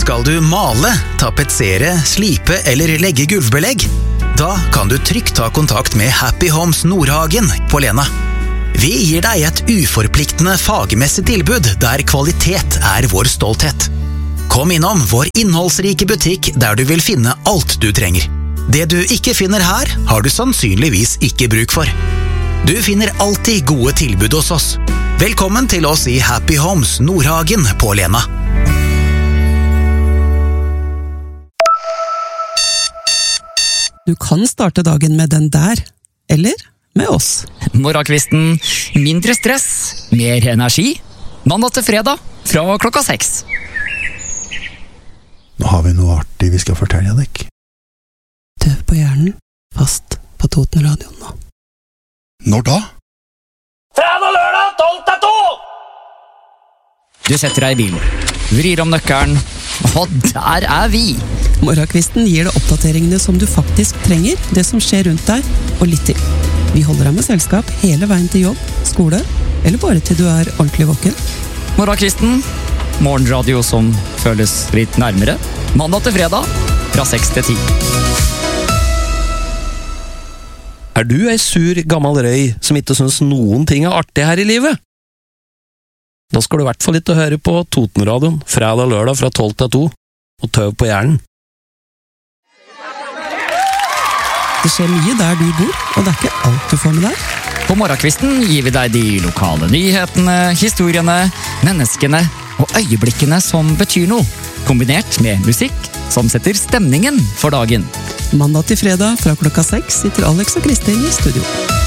Skal du male, tapetsere, slipe eller legge gulvbelegg? Da kan du trygt ta kontakt med Happy Homes Nordhagen på Lena. Vi gir deg et uforpliktende fagmessig tilbud der kvalitet er vår stolthet. Kom innom vår innholdsrike butikk der du vil finne alt du trenger. Det du ikke finner her, har du sannsynligvis ikke bruk for. Du finner alltid gode tilbud hos oss. Velkommen til oss i Happy Homes Nordhagen på Lena. Du kan starte dagen med den der, eller med oss. Morgenkvisten, mindre stress, mer energi. Mandag til fredag, fra klokka 6. Nå har vi noe artig vi skal fortelle deg. Tøv på hjernen, fast på Totenradioen nå. Når da? Fredag lørdag, 12-2! Du setter deg i bilen, vrir om nøkkelen, og der er vi! Morgenkvisten gir deg oppdateringene som du faktisk trenger, det som skjer rundt deg, og litt til. Vi holder deg med selskap hele veien til jobb, skole, eller bare til du er ordentlig våken. Morgenkvisten, morgenradio som føles litt nærmere. Mandag til fredag, fra 6 til 10. Er du ei sur, gammel røy som ikke synes noen ting er artig her i livet? Da skal du i hvert fall ikke høre på Totenradioen, fredag lørdag fra 12 til 2, og tøv på hjernen. Det skjer mye der du bor, og det er ikke alt du får med deg. På morgenkvisten gir vi deg de lokale nyhetene, historiene, menneskene og øyeblikkene som betyr noe, kombinert med musikk som setter stemningen for dagen. Mandag til fredag fra klokka 6 sitter Alex og Kristin i studio.